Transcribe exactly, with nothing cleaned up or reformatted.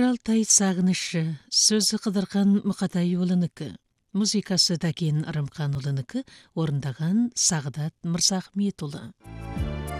Алтай сағынышы, сөзі қыдырған Мұқатай ұлыныкі, музыкасы Дәкен Ырымхан ұлыныкі, орындаған Сағдат Мырзахметұлы.